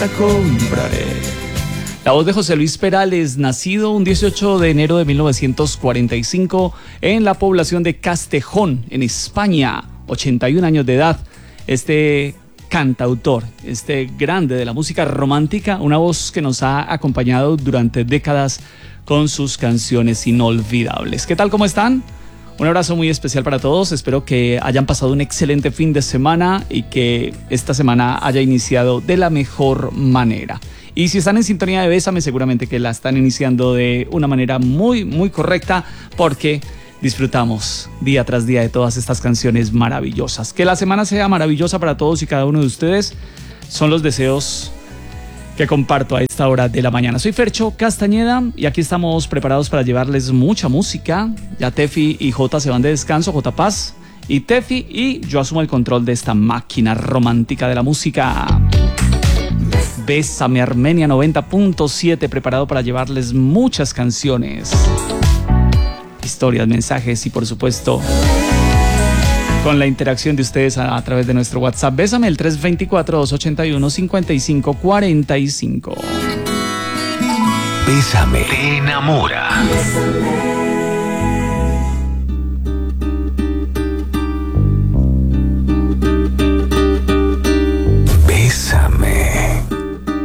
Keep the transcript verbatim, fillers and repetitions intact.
la compraré. La voz de José Luis Perales, nacido un dieciocho de enero de mil novecientos cuarenta y cinco en la población de Castejón, en España, ochenta y un años de edad. Este cantautor, este grande de la música romántica, una voz que nos ha acompañado durante décadas con sus canciones inolvidables. ¿Qué tal? ¿Cómo están? Un abrazo muy especial para todos. Espero que hayan pasado un excelente fin de semana y que esta semana haya iniciado de la mejor manera. Y si están en sintonía de Bésame, seguramente que la están iniciando de una manera muy, muy correcta, porque disfrutamos día tras día de todas estas canciones maravillosas. Que la semana sea maravillosa para todos y cada uno de ustedes son los deseos que comparto a esta hora de la mañana. Soy Fercho Castañeda y aquí estamos preparados para llevarles mucha música. Ya Tefi y Jota se van de descanso, Jota Paz y Tefi, y yo asumo el control de esta máquina romántica de la música. Bésame Armenia noventa punto siete, preparado para llevarles muchas canciones, historias, mensajes y por supuesto con la interacción de ustedes a, a través de nuestro WhatsApp. Bésame el tres dos cuatro, dos ocho uno, cinco cinco cuatro cinco. Bésame te enamora. Bésame.